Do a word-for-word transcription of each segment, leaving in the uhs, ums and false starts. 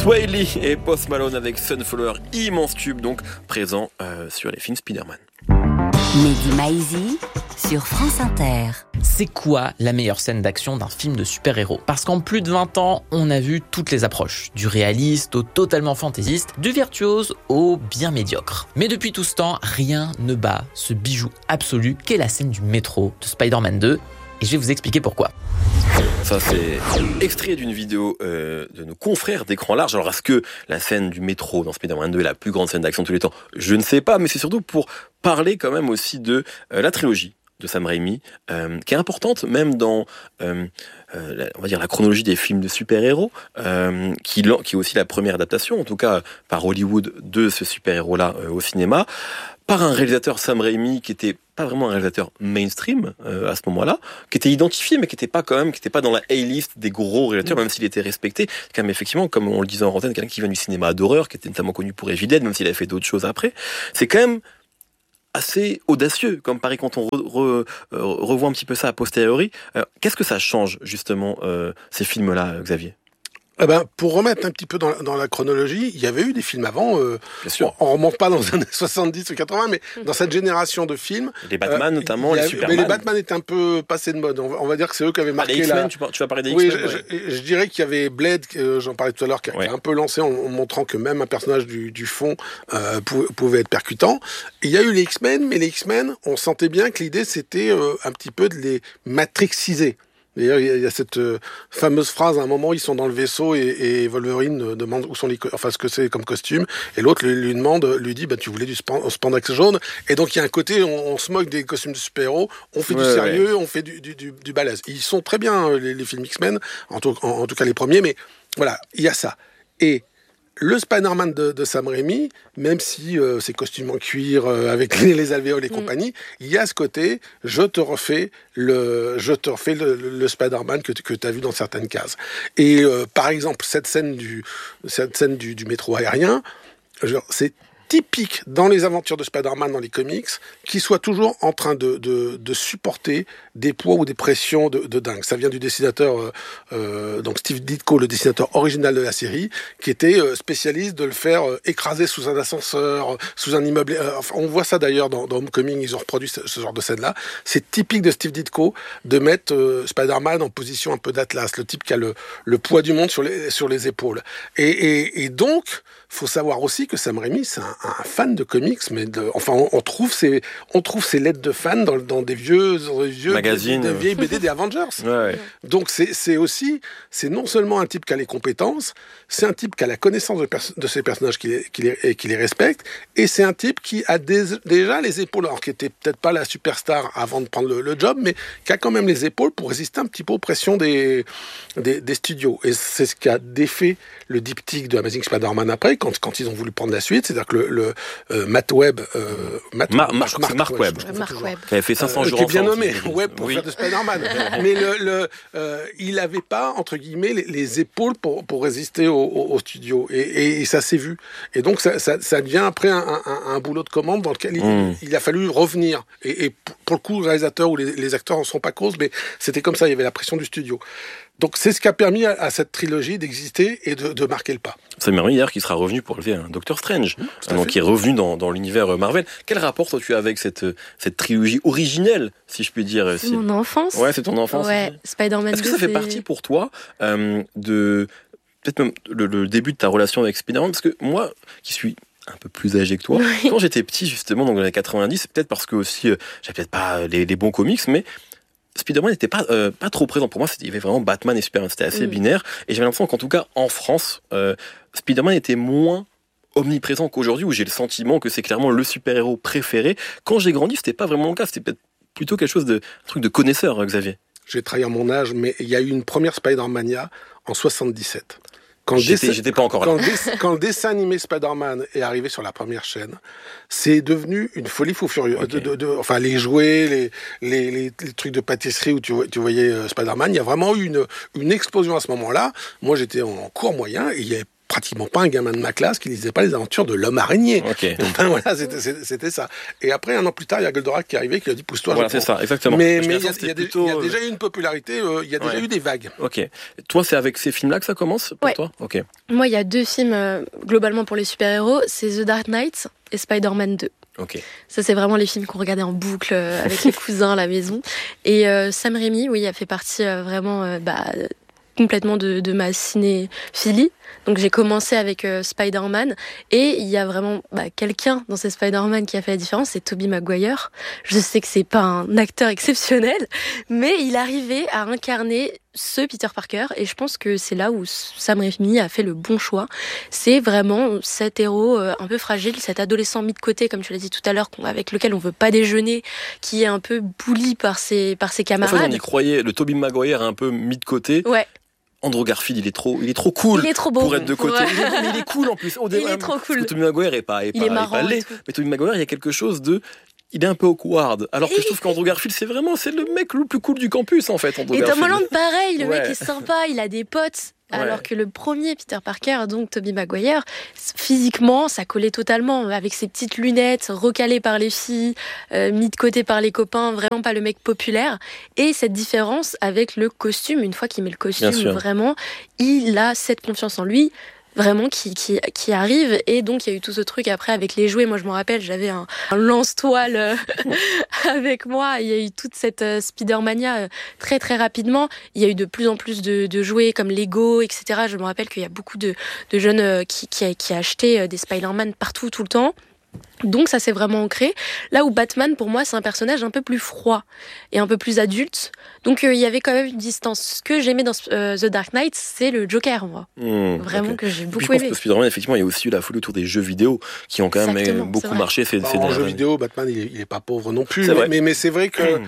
Sway Lee et Post Malone avec Sunflower, immense tube donc présent euh, sur les films Spider-Man. Mehdi Maizi sur France Inter. C'est quoi la meilleure scène d'action d'un film de super-héros ? Parce qu'en plus de vingt ans, on a vu toutes les approches, du réaliste au totalement fantaisiste, du virtuose au bien médiocre. Mais depuis tout ce temps, rien ne bat ce bijou absolu qu'est la scène du métro de Spider-Man deux, et je vais vous expliquer pourquoi. Ça, c'est extrait d'une vidéo euh, de nos confrères d'Écran Large. Alors, est-ce que la scène du métro dans Spider-Man deux est la plus grande scène d'action de tous les temps ? Je ne sais pas, mais c'est surtout pour parler quand même aussi de euh, la trilogie de Sam Raimi, euh, qui est importante même dans, euh, euh, la, on va dire, la chronologie des films de super-héros, euh, qui, qui est aussi la première adaptation, en tout cas par Hollywood, de ce super-héros-là euh, au cinéma, par un réalisateur, Sam Raimi, qui était pas vraiment un réalisateur mainstream euh, à ce moment-là, qui était identifié, mais qui était pas quand même, qui était pas dans la A-list des gros réalisateurs, mmh. même s'il était respecté. C'est quand même effectivement, comme on le disait en antenne, quelqu'un qui vient du cinéma d'horreur, qui était notamment connu pour Evil Dead, même s'il avait fait d'autres choses après. C'est quand même assez audacieux, comme pareil quand on re, re, revoit un petit peu ça a posteriori. Euh, qu'est-ce que ça change justement euh, ces films-là, Xavier ? Eh ben, pour remettre un petit peu dans la, dans la chronologie, il y avait eu des films avant. Euh, Bien sûr. On, on remonte pas dans les années soixante-dix ou quatre-vingts, mais dans cette génération de films. Les Batman euh, notamment, les avait, Superman. Mais les Batman étaient un peu passés de mode. On va, on va dire que c'est eux qui avaient marqué ah, les X-Men, la... tu, tu vas parler des oui, X-Men. je, ouais. je, je dirais qu'il y avait Blade, euh, j'en parlais tout à l'heure, qui a, ouais. qui a un peu lancé en, en montrant que même un personnage du, du fond euh, pouvait, pouvait être percutant. Et il y a eu les X-Men, mais les X-Men, on sentait bien que l'idée c'était euh, un petit peu de les matrixiser. D'ailleurs, il y a cette euh, fameuse phrase, à un moment, ils sont dans le vaisseau et, et Wolverine euh, demande où sont les, co- enfin, ce que c'est comme costume. Et l'autre lui, lui demande, lui dit, bah, tu voulais du span- spandex jaune. Et donc, il y a un côté, on, on se moque des costumes de super-héros, on fait ouais, du sérieux, ouais. on fait du, du, du, du balèze. Ils sont très bien, les, les films X-Men, en tout, en, en tout cas les premiers, mais voilà, il y a ça. Et le Spider-Man de, de Sam Raimi, même si euh, ses costumes en cuir euh, avec les, les alvéoles et mmh. compagnie, il y a ce côté, je te refais le, je te refais le, le, le Spider-Man que, que tu as vu dans certaines cases. Et euh, par exemple, cette scène du, cette scène du, du métro aérien, genre, c'est typique dans les aventures de Spider-Man dans les comics, qu'il soit toujours en train de, de, de supporter des poids ou des pressions de, de dingue. Ça vient du dessinateur, euh, euh, donc Steve Ditko, le dessinateur original de la série, qui était euh, spécialiste de le faire euh, écraser sous un ascenseur, euh, sous un immeuble. Euh, enfin, on voit ça d'ailleurs dans, dans Homecoming, ils ont reproduit ce, ce genre de scène-là. C'est typique de Steve Ditko de mettre euh, Spider-Man en position un peu d'Atlas, le type qui a le, le poids du monde sur les, sur les épaules. Et, et, et donc, faut savoir aussi que Sam Raimi, c'est un, un fan de comics, mais de, enfin, on, on trouve ses, on trouve ses lettres de fans dans, dans des vieux, dans des vieux magazines, des vieilles B D des Avengers. Ouais, ouais. Donc c'est, c'est aussi, c'est non seulement un type qui a les compétences, c'est un type qui a la connaissance de, pers- de ses personnages qui les, qui les, et qui les respecte, et c'est un type qui a des, déjà les épaules, alors qui était peut-être pas la superstar avant de prendre le, le job, mais qui a quand même les épaules pour résister un petit peu aux pressions des, des, des studios. Et c'est ce qui a défait le diptyque de Amazing Spider-Man après, quand, quand ils ont voulu prendre la suite, c'est-à-dire que le, le euh, Matt Webb, euh, Matt, Mar- Mark, Mark, Mark Webb, Mark Webb, qui avait fait cinq cents euh, jours qui est bien ensemble, nommé si Webb pour oui. faire de Spider-Man, mais le, le, euh, il n'avait pas entre guillemets les, les épaules pour, pour résister au, au, au studio, et, et, et ça s'est vu. Et donc ça, ça, ça devient après un, un, un boulot de commande dans lequel il, mmh. il a fallu revenir. Et, et pour le coup, le réalisateur ou les, les acteurs en sont pas cause, mais c'était comme ça. Il y avait la pression du studio. Donc c'est ce qui a permis à, à cette trilogie d'exister et de, de marquer le pas. C'est Raimi d'ailleurs qui sera revenu pour lever un Doctor Strange, mmh, donc qui est revenu dans, dans l'univers Marvel. Quel rapport toi tu as avec cette, cette trilogie originelle, si je puis dire? C'est si... mon enfance. Ouais, c'est ton enfance. Ouais, Spider-Man Est-ce que deux, ça fait c'est... partie pour toi euh, de peut-être même le, le début de ta relation avec Spider-Man? Parce que moi, qui suis un peu plus âgé que toi, oui. quand j'étais petit justement, dans les années quatre-vingt-dix, c'est peut-être parce que aussi euh, j'avais peut-être pas les, les bons comics, mais Spider-Man n'était pas, euh, pas trop présent. Pour moi, il y avait vraiment Batman et Superman. C'était assez mmh. binaire. Et j'avais l'impression qu'en tout cas, en France, euh, Spider-Man était moins omniprésent qu'aujourd'hui, où j'ai le sentiment que c'est clairement le super-héros préféré. Quand j'ai grandi, c'était pas vraiment le cas. C'était peut-être plutôt quelque chose de, un truc de connaisseur, Xavier. Je vais trahir mon âge, mais il y a eu une première Spider-Mania en soixante-dix-sept. Quand j'étais, dessin, j'étais pas encore quand là. Le dessin, quand le dessin animé Spider-Man est arrivé sur la première chaîne, c'est devenu une folie fou furieux. Okay. De, de, de, enfin, les jouets, les, les, les, les trucs de pâtisserie où tu, tu voyais euh, Spider-Man, il y a vraiment eu une, une explosion à ce moment-là. Moi, j'étais en cours moyen et il y avait pratiquement pas un gamin de ma classe qui lisait pas les aventures de l'homme araignée. Okay. Enfin, voilà, c'était, c'était ça. Et après, un an plus tard, il y a Goldorak qui est arrivé, qui a dit pousse-toi. Voilà, c'est ça, exactement. Mais mais il y, y, plutôt... y a déjà eu une popularité, euh, il y a déjà ouais. eu des vagues. Ok. Toi, c'est avec ces films-là que ça commence pour ouais. toi? Ok. Moi, il y a deux films euh, globalement pour les super-héros, c'est The Dark Knight et Spider-Man deux. Ok. Ça, c'est vraiment les films qu'on regardait en boucle euh, avec les cousins à la maison. Et euh, Sam Raimi, oui, a fait partie euh, vraiment euh, bah, complètement de, de ma cinéphilie. Donc j'ai commencé avec euh, Spider-Man et il y a vraiment bah, quelqu'un dans ces Spider-Man qui a fait la différence, c'est Tobey Maguire. Je sais que c'est pas un acteur exceptionnel, mais il arrivait à incarner ce Peter Parker et je pense que c'est là où Sam Raimi a fait le bon choix. C'est vraiment cet héros euh, un peu fragile, cet adolescent mis de côté, comme tu l'as dit tout à l'heure, avec lequel on veut pas déjeuner, qui est un peu bully par ses, par ses camarades. En fait, on y croyait, le Tobey Maguire est un peu mis de côté. Ouais. Andrew Garfield, il est trop, il est trop cool. Il est trop beau. Pour être de côté. Ouais. Il est, mais il est cool en plus. Au il est trop cool. Tobey Maguire est pas, est il pas, est marrant est pas laid. Mais Tobey Maguire, il y a quelque chose de, il est un peu awkward. Alors que et je trouve qu'Andrew Garfield, c'est vraiment, c'est le mec le plus cool du campus, en fait, Andrew Et Garfield. Tom Holland, pareil, le ouais. mec est sympa, il a des potes. Ouais. Alors que le premier Peter Parker, donc Tobey Maguire, physiquement, ça collait totalement, avec ses petites lunettes, recalé par les filles, euh, mis de côté par les copains, vraiment pas le mec populaire. Et cette différence avec le costume, une fois qu'il met le costume, vraiment, il a cette confiance en lui. Vraiment qui, qui, qui arrive et donc il y a eu tout ce truc après avec les jouets. Moi je me rappelle, j'avais un, un lance-toile euh, avec moi. Il y a eu toute cette euh, Spider-Mania euh, très très rapidement. Il y a eu de plus en plus de, de jouets comme Lego, et cetera. Je me rappelle qu'il y a beaucoup de, de jeunes euh, qui, qui, qui achetaient euh, des Spider-Man partout tout le temps. Donc ça s'est vraiment ancré. Là où Batman, pour moi, c'est un personnage un peu plus froid et un peu plus adulte. Donc il euh, y avait quand même une distance. Ce que j'aimais dans euh, The Dark Knight, c'est le Joker, moi. Mmh, vraiment okay. que j'ai beaucoup Puis, je pense aimé. Que Spider-Man, effectivement, il y a aussi eu la folie autour des jeux vidéo qui ont quand Exactement, même beaucoup marché. Ces, bah, ces en jeux vidéo, Batman, il est, il est pas pauvre non plus. C'est mais, vrai. mais, mais c'est vrai que,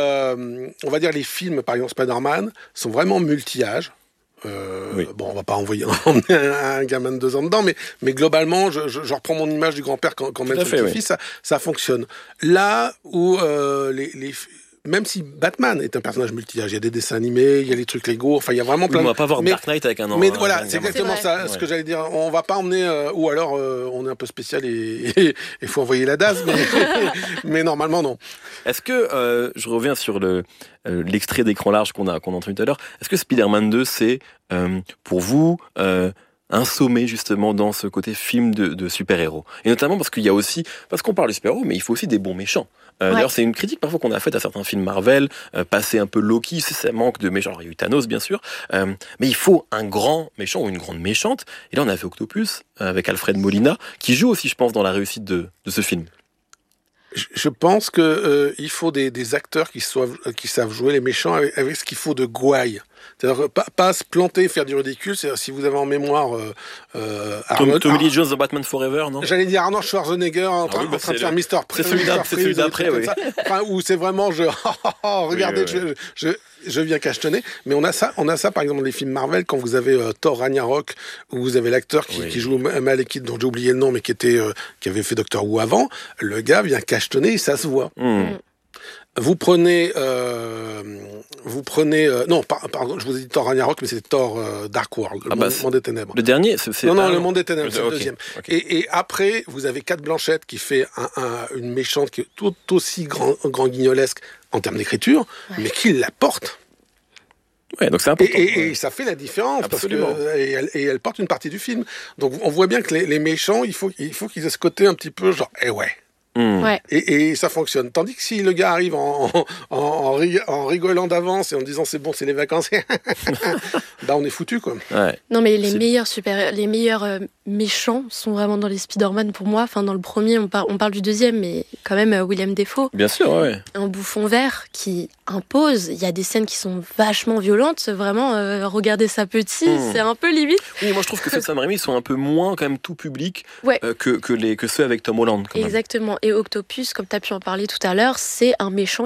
euh, on va dire, les films, par exemple Spider-Man, sont vraiment multi-âges. Euh, oui. Bon, on va pas envoyer emmener un, un gamin de deux ans dedans, mais, mais globalement, je, je, je reprends mon image du grand-père quand, quand même son petit-fils, oui. ça, ça fonctionne. Là où euh, les, les même si Batman est un personnage multi-âge, il y a des dessins animés, il y a les trucs Lego, enfin il y a vraiment plein. Oui, on va pas voir mais, Dark Knight avec un an. Mais un, voilà, un c'est exactement c'est ça. Ouais. Ce que j'allais dire, on va pas emmener, euh, ou alors euh, on est un peu spécial et il faut envoyer la D A S, mais, mais normalement non. Est-ce que euh, je reviens sur le euh, l'extrait d'écran large qu'on a qu'on a entendu tout à l'heure. Est-ce que Spider-Man deux c'est euh, pour vous euh, un sommet justement dans ce côté film de, de super-héros, et notamment parce qu'il y a aussi, parce qu'on parle de super-héros, mais il faut aussi des bons méchants. Euh, ouais. D'ailleurs, c'est une critique parfois qu'on a faite à certains films Marvel, euh, passer un peu Loki, ça manque de méchants. Alors, il y a eu Thanos, bien sûr, euh, mais il faut un grand méchant ou une grande méchante. Et là, on avait Octopus euh, avec Alfred Molina, qui joue aussi, je pense, dans la réussite de, de ce film. Je pense que euh, il faut des, des acteurs qui, soient, qui savent jouer les méchants avec, avec ce qu'il faut de gouaille. C'est-à-dire pas, pas se planter, faire du ridicule. C'est-à-dire si vous avez en mémoire euh, euh, Arnold, Tommy Lee Jones de Batman Forever, non? J'allais dire Arnold Schwarzenegger en train, ah oui, bah en train de faire Mister C'est celui d'après, oui. Enfin, où c'est vraiment je, regardez, oui, oui, oui. je, je, je viens cachetonner. Mais on a ça, on a ça par exemple dans les films Marvel quand vous avez euh, Thor Ragnarok où vous avez l'acteur qui, oui. qui joue Malekith, dont j'ai oublié le nom, mais qui était, euh, qui avait fait Doctor Who avant. Le gars vient cachetonner et ça se voit. Mm. Vous prenez, euh, vous prenez, euh, non, par, pardon, je vous ai dit Thor Ragnarok, mais c'est Thor euh, Dark World, le ah bah, monde, monde des ténèbres. Le dernier, c'est, c'est non, non, un... le monde des ténèbres, c'est okay. le deuxième. Okay. Et, et après, vous avez Cate Blanchett qui fait un, un, une méchante qui est tout aussi grand, grand guignolesque en termes d'écriture, ouais. mais qui la porte. Ouais, donc c'est important. Et, et, ouais. et ça fait la différence. Absolument. Parce que, et, elle, et elle porte une partie du film. Donc on voit bien que les, les méchants, il faut, il faut qu'ils aient ce côté un petit peu genre, eh ouais. Mmh. Ouais. Et, et ça fonctionne. Tandis que si le gars arrive en, en, en, en rigolant d'avance et en disant c'est bon, c'est les vacances, bah on est foutu quoi. Ouais. Non mais les c'est... meilleurs super, les meilleurs euh, méchants sont vraiment dans les Spider-Man pour moi. Enfin dans le premier, on, par, on parle du deuxième, mais quand même euh, William Dafoe. Bien sûr, ouais. Un bouffon vert qui impose. Il y a des scènes qui sont vachement violentes. Vraiment, euh, regarder ça petit, mmh. c'est un peu limite. Oui, moi je trouve que ceux de Sam Raimi sont un peu moins quand même tout public ouais. euh, que que les que ceux avec Tom Holland. Quand Exactement. même. Et Octopus, comme tu as pu en parler tout à l'heure, c'est un méchant qui n'a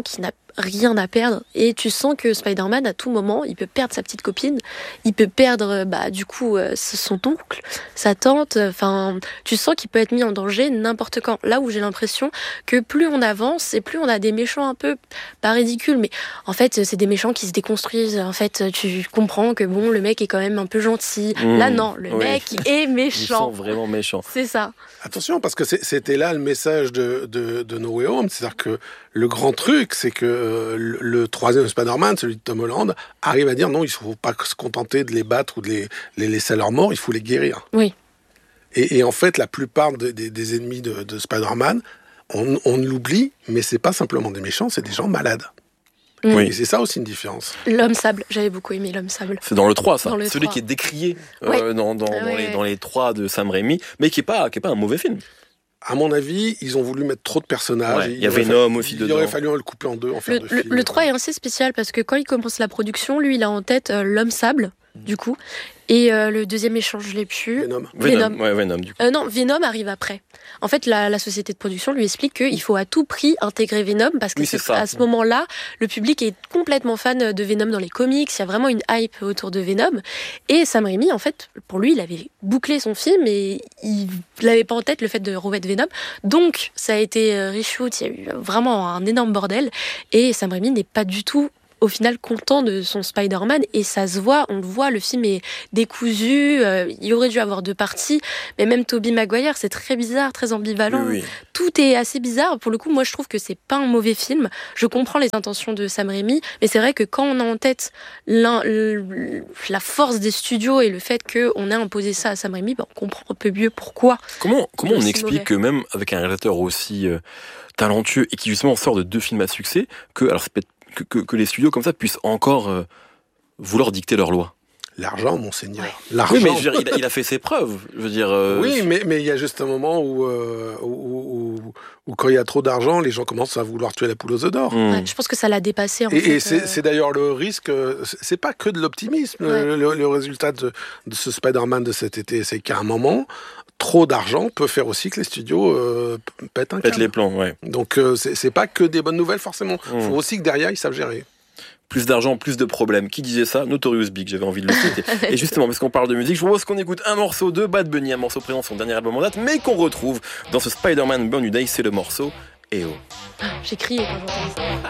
rien à perdre. Et tu sens que Spider-Man, à tout moment, il peut perdre sa petite copine, il peut perdre, bah, du coup, euh, son oncle, sa tante. Enfin, tu sens qu'il peut être mis en danger n'importe quand. Là où j'ai l'impression que plus on avance et plus on a des méchants un peu, pas ridicules, mais en fait, c'est des méchants qui se déconstruisent. En fait, tu comprends que bon, le mec est quand même un peu gentil. Mmh, là, non, le oui. mec est méchant. Ils sont vraiment méchants. C'est ça. Attention, parce que c'était là le message de, de, de No Way Home. C'est-à-dire que le grand truc, c'est que euh, le, le troisième Spider-Man, celui de Tom Holland, arrive à dire non, il ne faut pas se contenter de les battre ou de les, les laisser à leur mort, il faut les guérir. Oui. Et, et en fait, la plupart de, de, des ennemis de, de Spider-Man, on, on l'oublie, mais c'est pas simplement des méchants, c'est des gens malades. Mmh. Oui. Et c'est ça aussi une différence. L'homme sable, j'avais beaucoup aimé l'homme sable. C'est dans le trois, ça. Le Celui trois. qui est décrié euh, ouais. dans, dans, ah, dans, ouais, les, ouais. dans les trois de Sam Raimi, mais qui n'est pas, qui est pas un mauvais film. À mon avis, ils ont voulu mettre trop de personnages. Ouais, il y avait Venom aussi il dedans. Il aurait fallu le couper en deux, en faire le, deux le, films. Le trois est assez spécial parce que quand il commence la production, lui, il a en tête euh, l'homme sable, mmh. du coup. Et euh, le deuxième échange, je l'ai plus. Venom. Venom. Venom. Ouais, Venom, du coup. Euh, non, Venom arrive après. En fait, la, la société de production lui explique qu'il faut à tout prix intégrer Venom parce que oui, c'est c'est à ce moment-là, le public est complètement fan de Venom dans les comics. Il y a vraiment une hype autour de Venom. Et Sam Raimi, en fait, pour lui, il avait bouclé son film et il n'avait pas en tête le fait de remettre Venom. Donc, ça a été reshoot. Il y a eu vraiment un énorme bordel. Et Sam Raimi n'est pas du tout au final content de son Spider-Man et ça se voit, on le voit, le film est décousu, euh, il aurait dû avoir deux parties, mais même Tobey Maguire, c'est très bizarre, très ambivalent, oui, oui. Tout est assez bizarre. Pour le coup, moi je trouve que c'est pas un mauvais film, je comprends les intentions de Sam Raimi, mais c'est vrai que quand on a en tête la force des studios et le fait qu'on ait imposé ça à Sam Raimi, ben on comprend un peu mieux pourquoi. Comment, comment on explique mauvais. Que même avec un réalisateur aussi euh, talentueux et qui justement sort de deux films à succès, que, alors c'est peut-être Que, que, que les studios comme ça puissent encore euh, vouloir dicter leurs lois. L'argent, monseigneur. Ouais. L'argent. Oui, mais je veux dire, il, a, il a fait ses preuves. Je veux dire. Euh, oui, mais mais il y a juste un moment où, euh, où, où, où quand il y a trop d'argent, les gens commencent à vouloir tuer la poule aux œufs d'or. Mmh. Ouais, je pense que ça l'a dépassé. En et fait, et c'est, euh... c'est d'ailleurs le risque. C'est pas que de l'optimisme. Ouais. Le, le, le résultat de, de ce Spider-Man de cet été, c'est qu'à un moment, trop d'argent peut faire aussi que les studios euh, pètent un câble. Pètent les plombs, ouais. Donc euh, c'est, c'est pas que des bonnes nouvelles forcément. Il mmh. faut aussi que derrière ils savent gérer. Plus d'argent, plus de problèmes. Qui disait ça? Notorious Big, j'avais envie de le citer. Et justement, parce qu'on parle de musique, je vous propose qu'on écoute un morceau de Bad Bunny, un morceau présent son dernier album en date, mais qu'on retrouve dans ce Spider-Man Burn You Day, c'est le morceau E O. J'ai crié quand j'ai entendu ça.